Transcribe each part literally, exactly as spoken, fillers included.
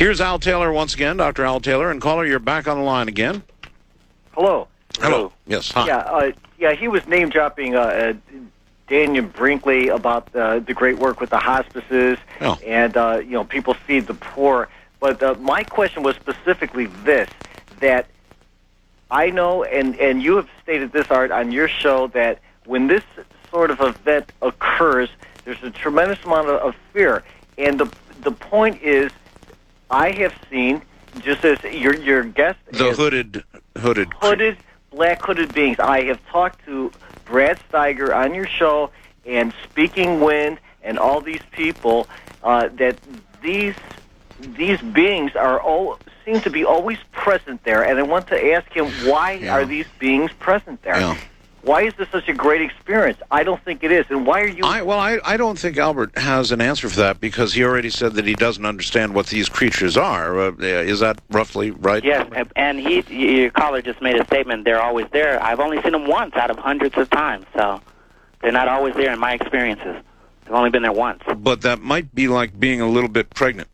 Here's Al Taylor once again, Doctor Al Taylor. And caller, you're back on the line again. Hello. Hello. Hello. Yes, hi. Yeah, uh, yeah, he was name-dropping uh, uh, Daniel Brinkley about uh, the great work with the hospices, oh. and, uh, you know, people feed the poor. But uh, my question was specifically this, that I know, and, and you have stated this, Art, on your show, that when this sort of event occurs, there's a tremendous amount of, of fear. And the the point is, I have seen, just as your your guest... The is, hooded... Hooded... Hooded, black hooded beings. I have talked to Brad Steiger on your show, and Speaking Wind, and all these people, uh, that these these beings are all seem to be always present there. And I want to ask him, why yeah. are these beings present there? Yeah. Why is this such a great experience? I don't think it is. And why are you... I, well, I, I don't think Albert has an answer for that, because he already said that he doesn't understand what these creatures are. Uh, is that roughly right? Yes, and he, your caller just made a statement, they're always there. I've only seen them once out of hundreds of times, so they're not always there in my experiences. They've only been there once. But that might be like being a little bit pregnant.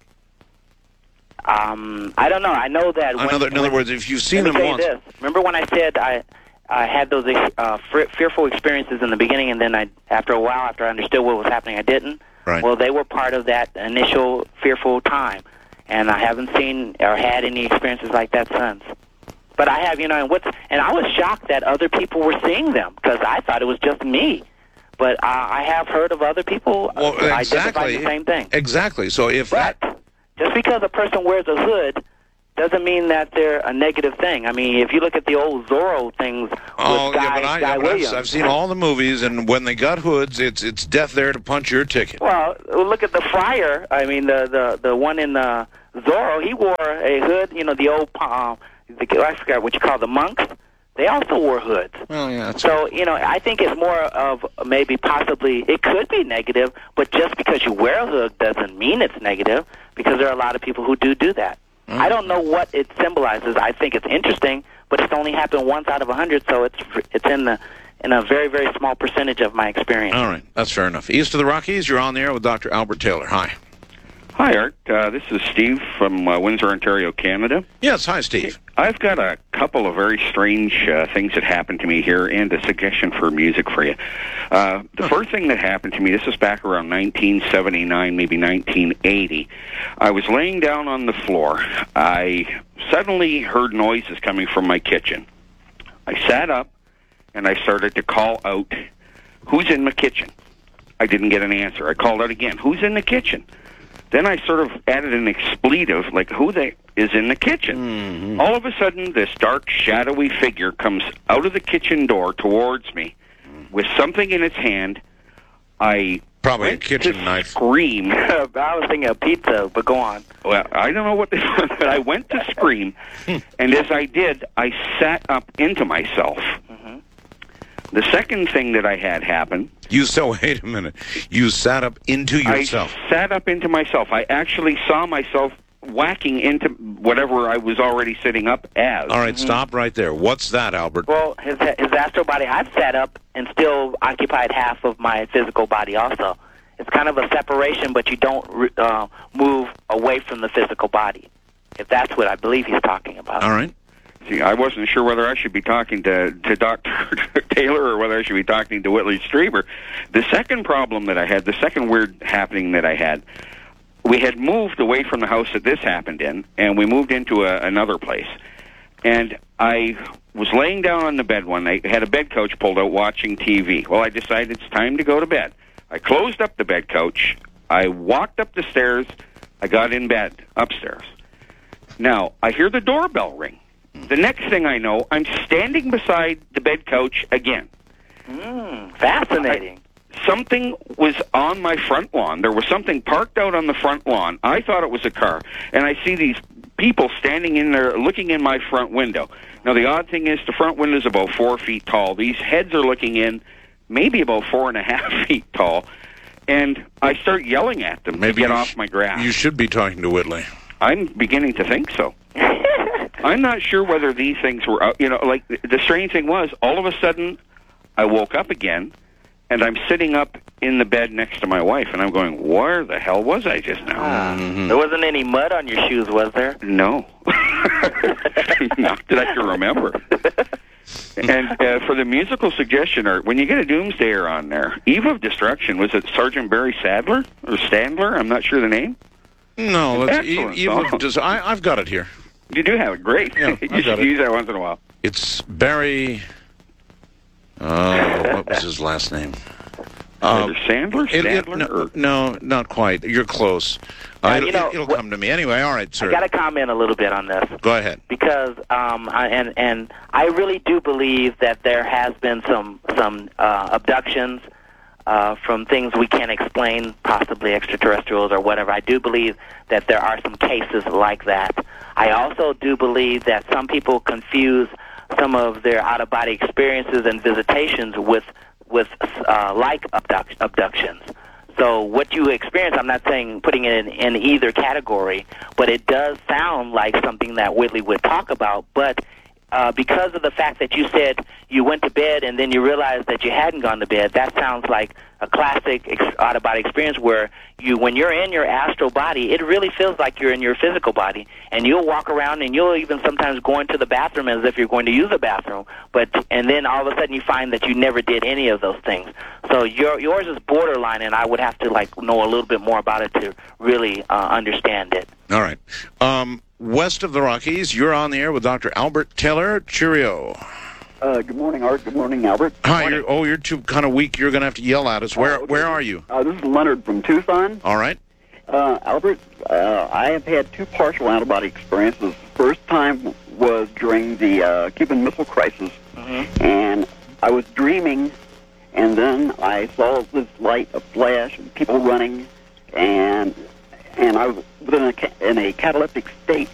Um, I don't know. I know that... In when, other, in other when, words, if you've seen let me them tell once... You this. Remember when I said I... I had those uh, fearful experiences in the beginning, and then I, after a while, after I understood what was happening, I didn't. Right. Well, they were part of that initial fearful time, and I haven't seen or had any experiences like that since. But I have, you know, and what's and I was shocked that other people were seeing them, because I thought it was just me. But uh, I have heard of other people well, identifying exactly, the same thing. Exactly. So if but that... just because a person wears a hood doesn't mean that they're a negative thing. I mean, if you look at the old Zorro things with oh, Guy, yeah, but I, Guy yeah, but Williams. I've, I've seen all the movies, and when they got hoods, it's it's death there to punch your ticket. Well, look at the Friar. I mean, the the, the one in uh, Zorro, he wore a hood. You know, the old, uh, the, I forgot what you call the monks. They also wore hoods. Well, yeah. That's so, you know, I think it's more of maybe possibly, it could be negative, but just because you wear a hood doesn't mean it's negative, because there are a lot of people who do do that. I don't know what it symbolizes. I think it's interesting, but it's only happened once out of a hundred, so it's it's in the in a very, very small percentage of my experience. All right, that's fair enough. East of the Rockies, you're on the air with Doctor Albert Taylor. Hi. Hi, Art. Uh, this is Steve from uh, Windsor, Ontario, Canada. Yes, hi, Steve. I've got a couple of very strange uh, things that happened to me here, and a suggestion for music for you. Uh, the okay. first thing that happened to me, this was back around nineteen seventy-nine, maybe nineteen eighty. I was laying down on the floor. I suddenly heard noises coming from my kitchen. I sat up, and I started to call out, "Who's in my kitchen?" I didn't get an answer. I called out again, "Who's in the kitchen?" Then I sort of added an expletive, like, who they is in the kitchen. Mm-hmm. All of a sudden, this dark, shadowy figure comes out of the kitchen door towards me with something in its hand. I Probably a went kitchen to knife. scream. I was thinking of pizza, but go on. Well, I don't know what this was, but I went to scream, and as I did, I sat up into myself. Mm-hmm. The second thing that I had happen... You so wait a minute. You sat up into yourself. I sat up into myself. I actually saw myself whacking into whatever I was already sitting up as. All right, mm-hmm. Stop right there. What's that, Albert? Well, his, his astral body, I've sat up and still occupied half of my physical body also. It's kind of a separation, but you don't uh, move away from the physical body, if that's what I believe he's talking about. All right. See, I wasn't sure whether I should be talking to, to Doctor Taylor or whether I should be talking to Whitley Strieber. The second problem that I had, the second weird happening that I had, we had moved away from the house that this happened in, and we moved into a, another place. And I was laying down on the bed one night, had a bed couch pulled out watching T V. Well, I decided it's time to go to bed. I closed up the bed couch. I walked up the stairs. I got in bed upstairs. Now, I hear the doorbell ring. The next thing I know, I'm standing beside the bed couch again. Mm, fascinating. I, something was on my front lawn. There was something parked out on the front lawn. I thought it was a car. And I see these people standing in there looking in my front window. Now, the odd thing is the front window is about four feet tall. These heads are looking in maybe about four and a half feet tall. And I start yelling at them maybe to get you off sh- my grass. You should be talking to Whitley. I'm beginning to think so. I'm not sure whether these things were, uh, you know, like, the strange thing was, all of a sudden, I woke up again, and I'm sitting up in the bed next to my wife, and I'm going, where the hell was I just now? Ah, Mhm. There wasn't any mud on your shoes, was there? No. Not that I can remember. And uh, for the musical suggestion, Art, when you get a Doomsdayer on there, Eve of Destruction, was it Sergeant Barry Sadler or Standler? I'm not sure the name. No, it's Excellent e- evil. song. Does, I, I've got it here. You do have it. Great. Yeah, you I got should it. use that once in a while. It's Barry. Uh, what was his last name? Uh, Either Sandler, it- it- Standler, no, or... no, not quite. You're close. Now, Uh, you it, know, it'll what- come to me anyway. All right, sir. I got to comment a little bit on this. Go ahead. Because um, I, and and I really do believe that there has been some some uh, abductions uh, from things we can't explain, possibly extraterrestrials or whatever. I do believe that there are some cases like that. I also do believe that some people confuse some of their out of body experiences and visitations with with uh, like abduct- abductions. So what you experience, I'm not saying putting it in, in either category, but it does sound like something that Whitley would talk about. But uh, because of the fact that you said you went to bed and then you realized that you hadn't gone to bed, that sounds like a classic ex- out-of-body experience where you, when you're in your astral body, it really feels like you're in your physical body, and you'll walk around and you'll even sometimes go into the bathroom as if you're going to use a bathroom, but and then all of a sudden you find that you never did any of those things. So your, yours is borderline, and I would have to like know a little bit more about it to really uh, understand it. All right. Um, west of the Rockies, you're on the air with Doctor Albert Taylor. Cheerio. Uh, good morning, Art. Good morning, Albert. Hi. You're, oh, you're too kind of weak. You're going to have to yell at us. Where Oh, okay. Where are you? Uh, this is Leonard from Tucson. All right. Uh, Albert, uh, I have had two partial out-of-body experiences. The first time was during the uh, Cuban Missile Crisis, Mm-hmm. and I was dreaming, and then I saw this light, a flash, and people running, and and I was in a, ca- in a cataleptic state.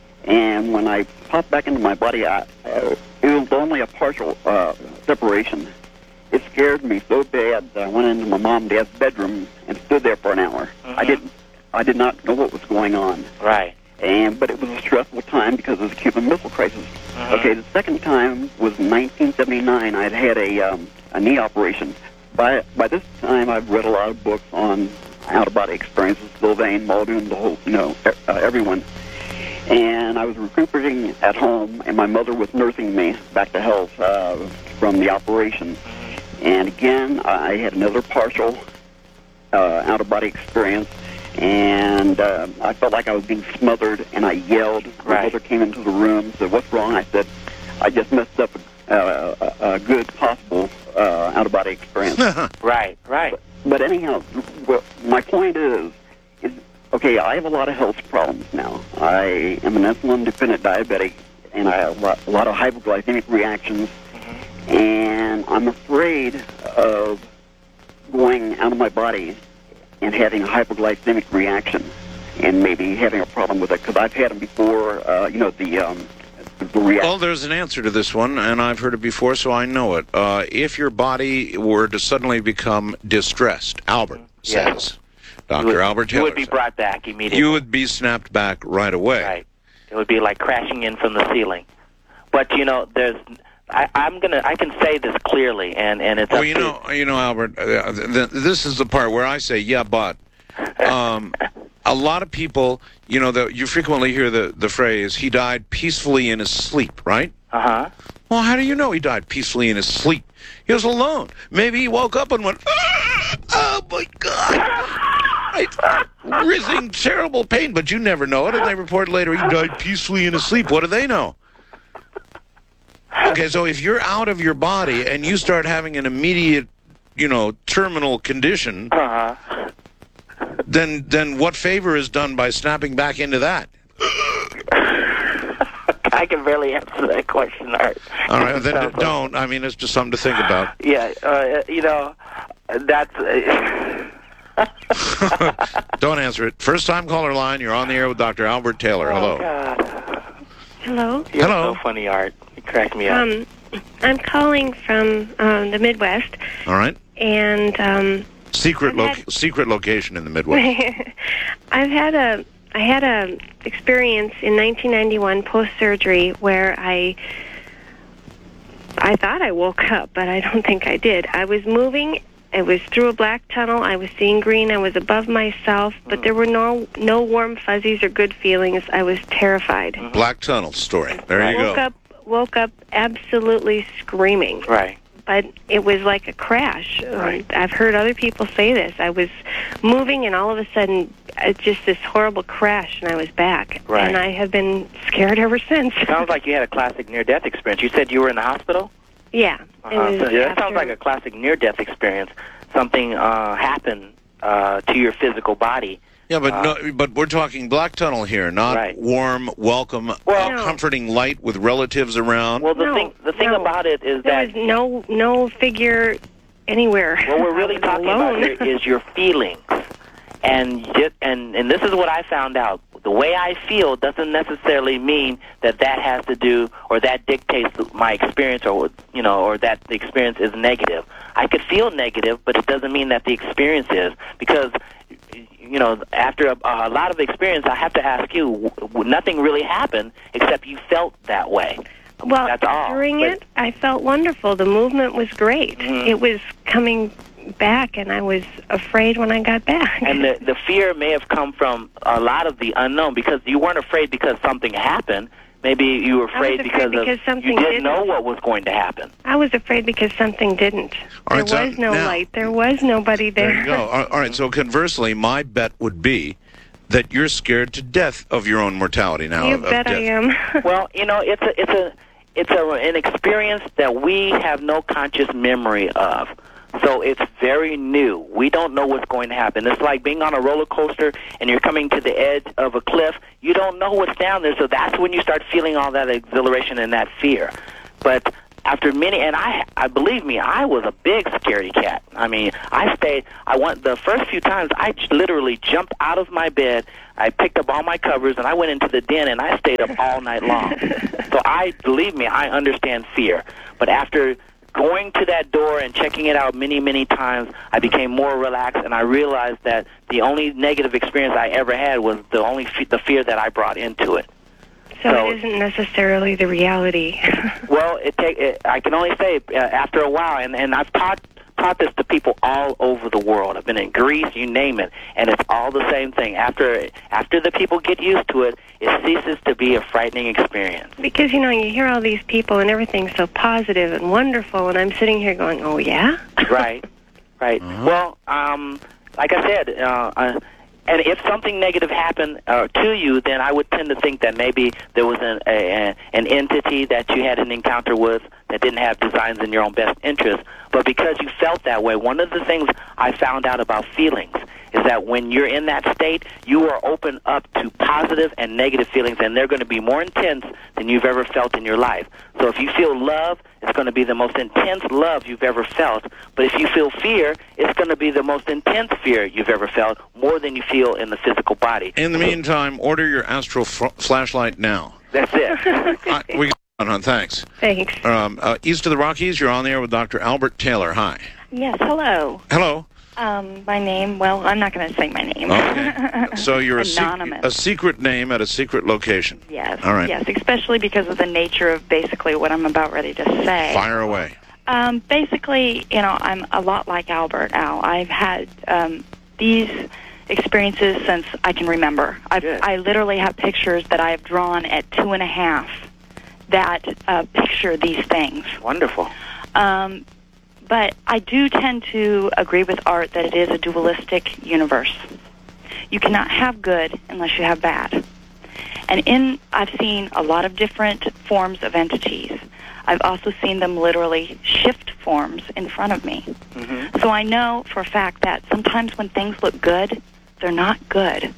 And when I popped back into my body, I, uh, it was only a partial uh, separation. It scared me so bad that I went into my mom and dad's bedroom and stood there for an hour. Mhm. I didn't, I did not know what was going on, Right. and but it was a stressful time because of the Cuban Missile Crisis. Mhm. Okay, the second time was in nineteen seventy-nine. I'd had a um, a knee operation. By by this time, I've read a lot of books on out-of-body experiences, Sylvain, Muldoon, the whole, you know, e- uh, everyone. And I was recuperating at home, and my mother was nursing me back to health uh, from the operation. And again, I had another partial uh, out-of-body experience, and uh, I felt like I was being smothered, and I yelled. My Right. mother came into the room, said, "What's wrong?" I said, "I just messed up uh, a, a good possible uh, out-of-body experience." Right. Right. But anyhow, well, my point is, is, okay, I have a lot of health problems now. I am an insulin-dependent diabetic, and I have a lot, a lot of hypoglycemic reactions, and I'm afraid of going out of my body and having a hypoglycemic reaction and maybe having a problem with it, because I've had them before, uh, you know, the, um, the reaction. Well, there's an answer to this one, and I've heard it before, so I know it. Uh, if your body were to suddenly become distressed, Albert Yeah. says, You Doctor would- Albert You Taylor would be says, brought back immediately. you would be snapped back right away. Right. It would be like crashing in from the ceiling. But you know, there's. I, I'm gonna. I can say this clearly, and and it's. Well, up you to- know, you know, Albert. Uh, th- th- this is the part where I say, yeah, but. Um, a lot of people, you know, the, you frequently hear the the phrase, "He died peacefully in his sleep," right? Uh huh. Well, how do you know he died peacefully in his sleep? He was alone. Maybe he woke up and went, "Ah, oh my God, I, writhing, terrible pain." But you never know it, and they report later he died peacefully in his sleep. What do they know? Okay, so if you're out of your body and you start having an immediate, you know, terminal condition, Uh huh. then then what favor is done by snapping back into that? I can barely answer that question, Art. All right, then So, don't. I mean, it's just something to think about. Yeah. Uh, you know, that's. Don't answer it. First time caller line, you're on the air with Doctor Albert Taylor. Hello. Oh, God. Hello. You're Hello. so funny, Art. You crack me up. Um, I'm calling from um, the Midwest, All right. and um, Secret I've lo- had- secret location in the Midwest. I've had a I had a experience in nineteen ninety-one post surgery where I I thought I woke up, but I don't think I did. I was moving it was through a black tunnel. I was seeing green. I was above myself, but there were no no warm fuzzies or good feelings. I was terrified. Black tunnel story. There I you woke go. up woke up absolutely screaming. Right. But it was like a crash. Right. Um, I've heard other people say this. I was moving, and all of a sudden, it's just this horrible crash, and I was back. Right. And I have been scared ever since. Sounds like you had a classic near-death experience. You said you were in the hospital? Yeah. Uh-huh. It was So yeah, that sounds after- like a classic near-death experience. Something uh, happened uh, to your physical body. Yeah, but Uh, no, but we're talking black tunnel here, not Right. warm, welcome, Well- uh, No. comforting light with relatives around. Well, the No, thing the thing no. about it is There that was no no figure anywhere. what we're really I was talking alone. about here is your feelings, and just, and and this is what I found out. The way I feel doesn't necessarily mean that that has to do or that dictates my experience, or you know, or that the experience is negative. I could feel negative, but it doesn't mean that the experience is, because you know, after a, a lot of experience, I have to ask you, w- w- nothing really happened except you felt that way. Well, That's all. during But- it, I felt wonderful. The movement was great. Mhm. It was coming back, and I was afraid when I got back. And the, the fear may have come from a lot of the unknown, because you weren't afraid because something happened. Maybe you were afraid, afraid because, because of, something you didn't didn't. know what was going to happen. I was afraid because something didn't. All There right, so was no now- light. There was nobody there. There you go. All all right, so conversely, my bet would be that you're scared to death of your own mortality now. You of, of bet I death. am. Well, you know, it's a it's a it's a, an experience that we have no conscious memory of. So it's very new. We don't know what's going to happen. It's like being on a roller coaster and you're coming to the edge of a cliff. You don't know what's down there, so that's when you start feeling all that exhilaration and that fear. But after many, and I, I believe me, I was a big scaredy cat. I mean, I stayed. I went the first few times. I j- literally jumped out of my bed. I picked up all my covers and I went into the den and I stayed up all night long. So I believe me, I understand fear. But after going to that door and checking it out many, many times, I became more relaxed, and I realized that the only negative experience I ever had was the only f- the fear that I brought into it. So So- it isn't necessarily the reality. Well, it take it, I can only say uh, after a while, and, and I've taught taught this to people all over the world. I've been in Greece, you name it, and it's all the same thing. After after the people get used to it, it ceases to be a frightening experience. Because, you know, you hear all these people and everything's so positive and wonderful, and I'm sitting here going, oh, yeah? Right, right. Uh-huh. Well, um, like I said, uh, uh, and if something negative happened uh, to you, then I would tend to think that maybe there was an, a, a, an entity that you had an encounter with that didn't have designs in your own best interest. But because you felt that way, one of the things I found out about feelings is that when you're in that state, you are open up to positive and negative feelings, and they're going to be more intense than you've ever felt in your life. So if you feel love, it's going to be the most intense love you've ever felt. But if you feel fear, it's going to be the most intense fear you've ever felt, more than you feel in the physical body. In the meantime, order your astral f- flashlight now. That's it. Uh, we got on, on. Thanks. Thanks. Um, uh, east of the Rockies, you're on the air with Doctor Albert Taylor. Hi. Yes, hello. Hello. Um, my name, well, I'm not going to say my name. Okay. So you're a, sec- Anonymous. a secret name at a secret location. Yes. All right. Yes, especially because of the nature of basically what I'm about ready to say. Fire away. Um, basically, you know, I'm a lot like Albert, Al. I've had um, these experiences since I can remember. I've, Good. I literally have pictures that I have drawn at two and a half that uh, picture these things. Wonderful. Um, but I do tend to agree with Art that it is a dualistic universe. You cannot have good unless you have bad. And in, I've seen a lot of different forms of entities. I've also seen them literally shift forms in front of me. Mm-hmm. So I know for a fact that sometimes when things look good, they're not good.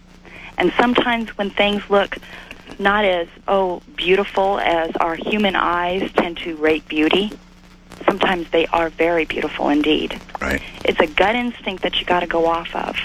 And sometimes when things look not as, oh, beautiful as our human eyes tend to rate beauty, sometimes they are very beautiful indeed. Right. It's a gut instinct that you got to go off of.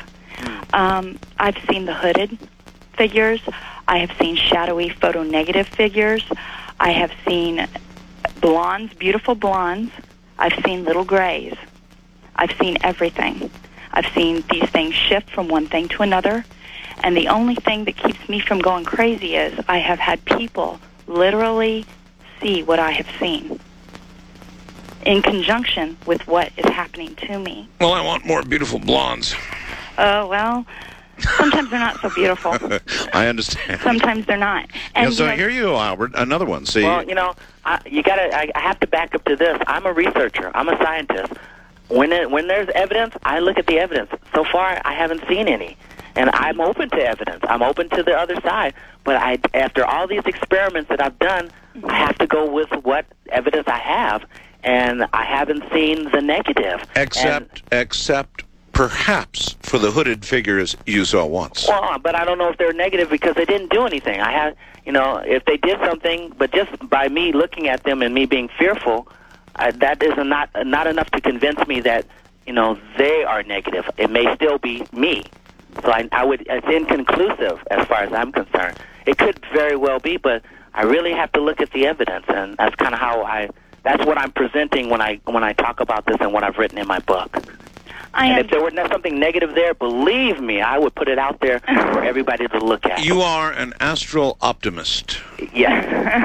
Um, I've seen the hooded figures. I have seen shadowy photo-negative figures. I have seen blondes, beautiful blondes. I've seen little grays. I've seen everything. I've seen these things shift from one thing to another. And the only thing that keeps me from going crazy is I have had people literally see what I have seen. in conjunction with what is happening to me. Well, I want more beautiful blondes. Oh, well, sometimes they're not so beautiful. I understand. Sometimes they're not. And Yeah, so you know, here you go, Albert. Another one. See, Well, you know, I, you gotta. I, I have to back up to this. I'm a researcher. I'm a scientist. When it, when there's evidence, I look at the evidence. So far, I haven't seen any, and I'm open to evidence. I'm open to the other side. But I, after all these experiments that I've done, I have to go with what evidence I have, and I haven't seen the negative. except, except perhaps for the hooded figures you saw once. And, well, but I don't know if they're negative because they didn't do anything. I had, you know, if they did something, but just by me looking at them and me being fearful, I, that is not not enough to convince me that, you know, they are negative. It may still be me. So I, I would. It's inconclusive as far as I'm concerned. It could very well be, but I really have to look at the evidence, and that's kind of how I. That's what I'm presenting when I when I talk about this and what I've written in my book. I And am, if there were something negative there, believe me, I would put it out there for everybody to look at. You are an astral optimist. Yes,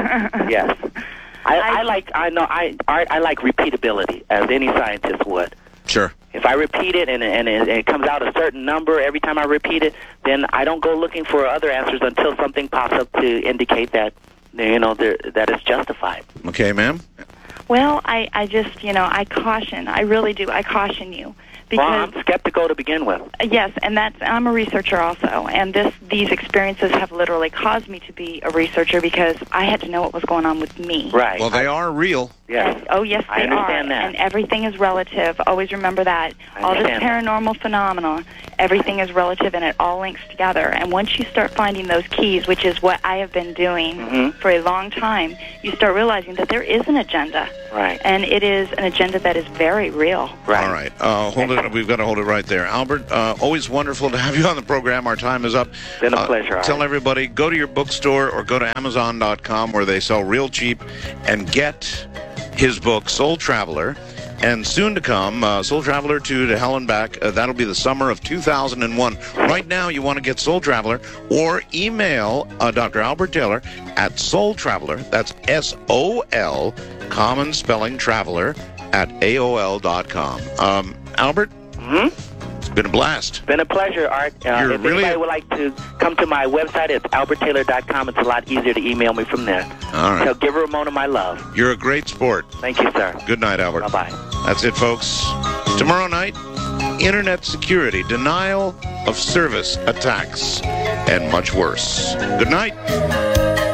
yes. I, I like. I know. I art. I like repeatability, as any scientist would. Sure. If I repeat it and, and, it, and it comes out a certain number every time I repeat it, then I don't go looking for other answers until something pops up to indicate that, you know, there, that it's justified. Okay, ma'am? well, I, I just, you know, I caution. I really do. I caution you. Well, Because, I'm skeptical to begin with. yes, and that's, I'm a researcher also, and this these experiences have literally caused me to be a researcher because I had to know what was going on with me. Right. Well, they are real. Yes. And- oh, yes, I they understand are. that. And everything is relative. Always remember that. I All this understand that. paranormal phenomena, everything is relative, and it all links together. And once you start finding those keys, which is what I have been doing Mhm. for a long time, you start realizing that there is an agenda. Right. And it is an agenda that is very real. Right. All right. Uh, hold it. We've got to hold it right there. Albert, uh, always wonderful to have you on the program. Our time is up. Been a Uh, pleasure. Tell Art. everybody, go to your bookstore or go to Amazon dot com where they sell real cheap and get his book, Soul Traveler. And soon to come, uh, Soul Traveler two to Hell and Back. Uh, that'll be the summer of two thousand one. Right now, you want to get Soul Traveler or email uh, Doctor Albert Taylor at Soul Traveler. That's S O L, common spelling traveler, at A O L dot com. Um, Albert, Hmm? it's been a blast. Been a pleasure, Art. Uh, You're if really anybody a- would like to come to my website, it's albert taylor dot com. It's a lot easier to email me from there. All right. So give Ramona my love. You're a great sport. Thank you, sir. Good night, Albert. Bye-bye. That's it, folks. Tomorrow night, internet security, denial of service attacks, and much worse. Good night.